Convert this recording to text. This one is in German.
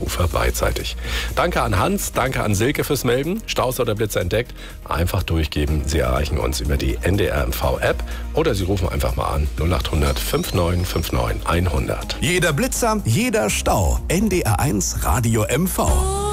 Ufer beidseitig. Danke an Hans, danke an Silke fürs Melden. Staus oder Blitzer entdeckt? Einfach durchgeben. Sie erreichen uns über die NDR MV-App oder Sie rufen einfach mal an 0800 5959 100. Jeder Blitzer, jeder Stau. NDR 1 Radio MV.